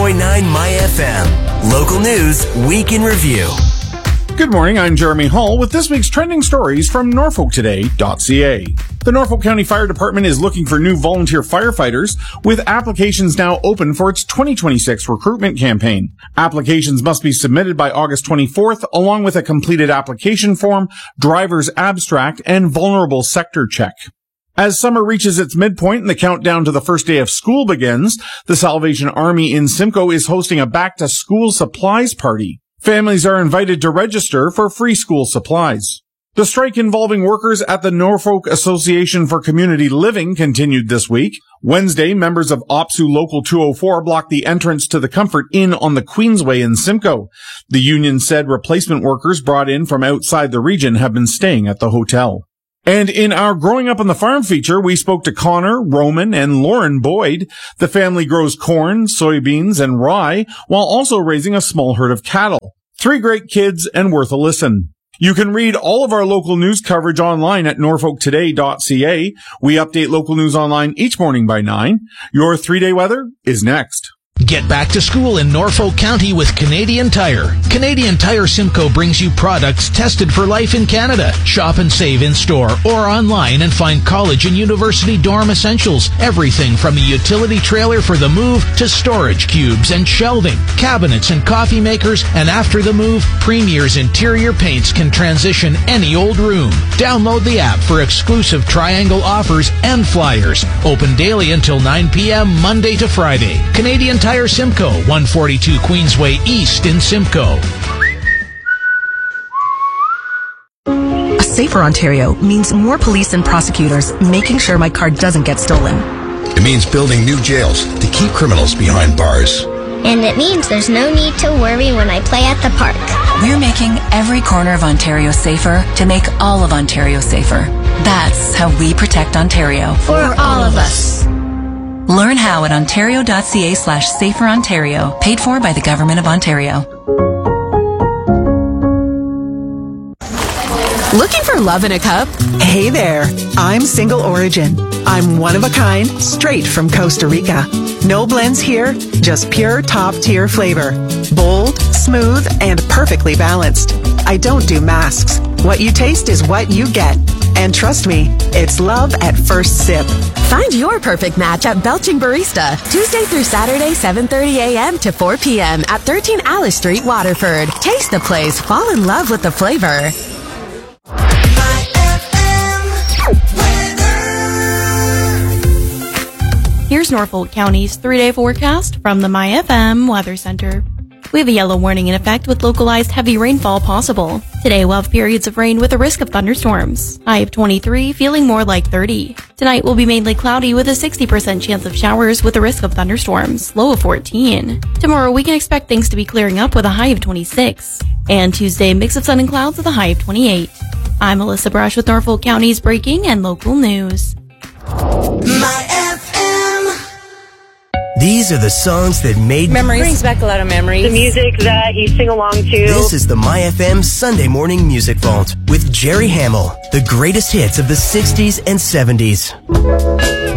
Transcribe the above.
104.9 My FM. Local news, week in review. Good morning, I'm Jeremy Hall with this week's trending stories from NorfolkToday.ca. The Norfolk County Fire Department is looking for new volunteer firefighters, with applications now open for its 2026 recruitment campaign. Applications must be submitted by August 24th, along with a completed application form, driver's abstract, and vulnerable sector check. As summer reaches its midpoint and the countdown to the first day of school begins, the Salvation Army in Simcoe is hosting a back-to-school supplies party. Families are invited to register for free school supplies. The strike involving workers at the Norfolk Association for Community Living continued this week. Wednesday, members of OPSU Local 204 blocked the entrance to the Comfort Inn on the Queensway in Simcoe. The union said replacement workers brought in from outside the region have been staying at the hotel. And in our Growing Up on the Farm feature, we spoke to Connor, Roman, and Lauren Boyd. The family grows corn, soybeans, and rye, while also raising a small herd of cattle. 3 great kids and worth a listen. You can read all of our local news coverage online at norfolktoday.ca. We update local news online each morning by 9. Your 3-day weather is next. Get back to school in Norfolk County with Canadian Tire. Canadian Tire Simcoe brings you products tested for life in Canada. Shop and save in store or online and find college and university dorm essentials. Everything from a utility trailer for the move to storage cubes and shelving, cabinets and coffee makers, and after the move, Premier's interior paints can transition any old room. Download the app for exclusive Triangle offers and flyers. Open daily until 9 p.m. Monday to Friday. Canadian Tire Simcoe, 142 Queensway East in Simcoe. A safer Ontario means more police and prosecutors making sure my car doesn't get stolen. It means building new jails to keep criminals behind bars. And it means there's no need to worry when I play at the park. We're making every corner of Ontario safer to make all of Ontario safer. That's how we protect Ontario. For all of us. Learn how at ontario.ca/saferontario, paid for by the Government of Ontario. Looking for love in a cup? Hey there, I'm Single Origin. I'm one of a kind, straight from Costa Rica. No blends here, just pure top-tier flavor. Bold, smooth, and perfectly balanced. I don't do masks. What you taste is what you get. And trust me, it's love at first sip. Find your perfect match at Belching Barista, Tuesday through Saturday, 7:30 a.m. to 4 p.m. at 13 Alice Street, Waterford. Taste the place, fall in love with the flavor. Here's Norfolk County's 3-day forecast from the My FM Weather Center. We have a yellow warning in effect with localized heavy rainfall possible. Today we'll have periods of rain with a risk of thunderstorms. High of 23, feeling more like 30. Tonight will be mainly cloudy with a 60% chance of showers with a risk of thunderstorms. Low of 14. Tomorrow we can expect things to be clearing up with a high of 26. And Tuesday, mix of sun and clouds with a high of 28. I'm Alyssa Brush with Norfolk County's breaking and local news. My FM. These are the songs that made memories. Brings back a lot of memories. The music that you sing along to. This is the My FM Sunday Morning Music Vault with Jerry Hamill. The greatest hits of the 60s and 70s.